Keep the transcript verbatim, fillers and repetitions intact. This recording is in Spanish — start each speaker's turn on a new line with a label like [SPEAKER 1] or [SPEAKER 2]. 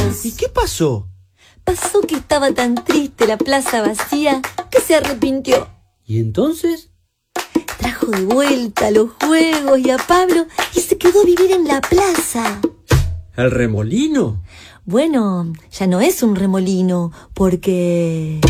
[SPEAKER 1] ¿Y qué pasó?
[SPEAKER 2] Pasó que estaba tan triste la plaza vacía que se arrepintió.
[SPEAKER 1] ¿Y entonces?
[SPEAKER 2] Trajo de vuelta los juegos y a Pablo y se quedó a vivir en la plaza.
[SPEAKER 1] ¿El remolino?
[SPEAKER 2] Bueno, ya no es un remolino porque...